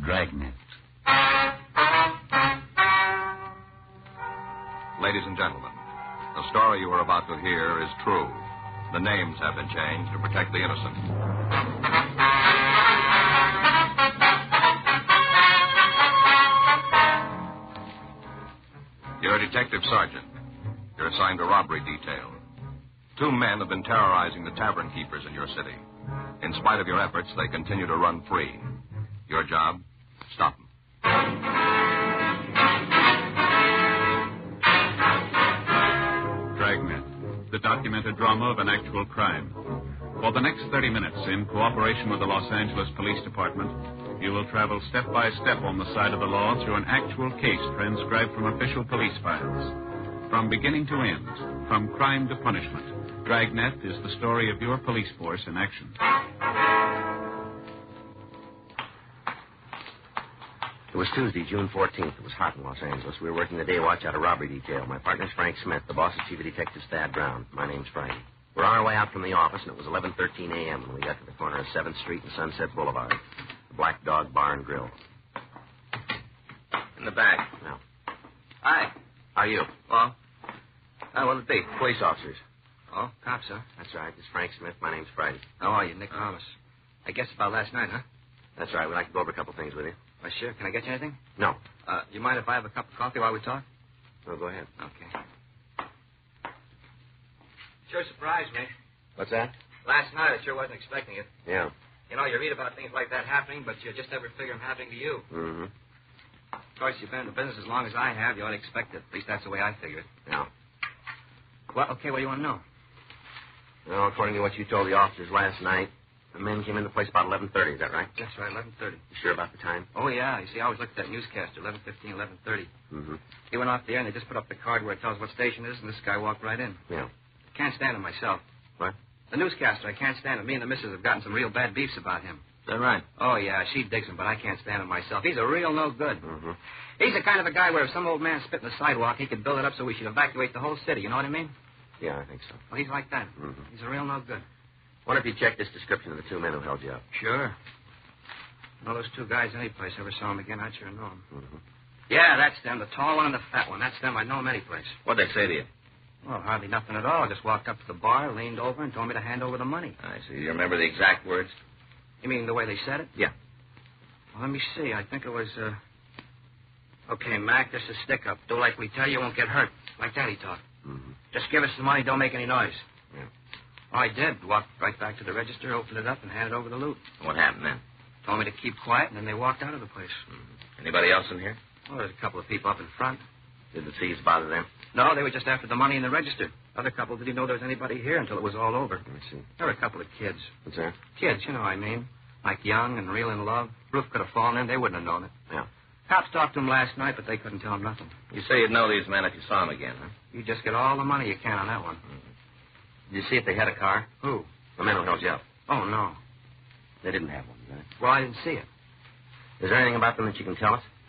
Dragnet. Ladies and gentlemen, the story you are about to hear is true. The names have been changed to protect the innocent. You're a detective sergeant. You're assigned to robbery detail. 2 men have been terrorizing the tavern keepers in your city. In spite of your efforts, they continue to run free. Your job? Stop them. Dragnet, the documented drama of an actual crime. For the next 30 minutes, in cooperation with the Los Angeles Police Department, you will travel step by step on the side of the law through an actual case transcribed from official police files. From beginning to end, from crime to punishment, Dragnet is the story of your police force in action. It was Tuesday, June 14th. It was hot in Los Angeles. We were working the day watch out of robbery detail. My partner's Frank Smith. The boss is Chief of Detectives Thad Brown. My name's Friday. We're on our way out from the office, and it was 11:13 a.m. when we got to the corner of 7th Street and Sunset Boulevard. The Black Dog Bar and Grill. In the back. Now. Hi. How are you? Well, what'll it be? Police officers. Oh, cops, huh? That's right. This is Frank Smith. My name's Friday. How are you, Nick Thomas? I guess about last night, huh? That's right. We'd like to go over a couple things with you. Why, sure. Can I get you anything? No. You mind if I have a cup of coffee while we talk? No, go ahead. Okay. Sure surprised me. What's that? Last night, I sure wasn't expecting it. Yeah. You know, you read about things like that happening, but you just never figure them happening to you. Mm-hmm. Of course, you've been in the business as long as I have. You ought to expect it. At least that's the way I figure it. Yeah. Well, okay, what do you want to know? Well, according to what you told the officers last night, the men came in the place about 11:30. Is that right? That's right, 11:30. You sure about the time? Oh, yeah. You see, I always look at that newscaster, 11:15, 11:30. Mm-hmm. He went off the air, and they just put up the card where it tells what station it is, and this guy walked right in. Yeah. I can't stand him myself. What? The newscaster, I can't stand him. Me and the missus have gotten some real bad beefs about him. Is that right? Oh, yeah, she digs him, but I can't stand him myself. He's a real no good. Mm-hmm. He's the kind of a guy where if some old man spit in the sidewalk, he could build it up so we should evacuate the whole city. You know what I mean? Yeah, I think so. Well, he's like that. Mm-hmm. He's a real no good. What if you check this description of the 2 men who held you up? Sure. Know those 2 guys any place. Ever saw them again, I'd sure know them. Mm-hmm. Yeah, that's them. The tall one and the fat one. That's them. I know them any place. What'd they say to you? Well, hardly nothing at all. Just walked up to the bar, leaned over, and told me to hand over the money. I see. You remember the exact words? You mean the way they said it? Yeah. Well, let me see. I think it was, okay, Mac, this is stick-up. Do like we tell you, won't get hurt. Like that he talked. Mm-hmm. Just give us the money, don't make any noise. Yeah. Oh, I did. Walked right back to the register, opened it up, and handed over the loot. What happened then? Told me to keep quiet, and then they walked out of the place. Mm-hmm. Anybody else in here? Well, there's a couple of people up in front. Did the thieves bother them? No, they were just after the money in the register. Other couple didn't know there was anybody here until it was all over. I see. There were a couple of kids. What's that? Kids, you know what I mean. Like young and real in love. Roof could have fallen in. They wouldn't have known it. Yeah. Cops talked to them last night, but they couldn't tell them nothing. You say you'd know these men if you saw them again, huh? You just get all the money you can on that one. Mm-hmm. Did you see if they had a car? Who? The men who held you up. Oh, no. They didn't have one, did they? Well, I didn't see it. Is there anything about them that you can tell us?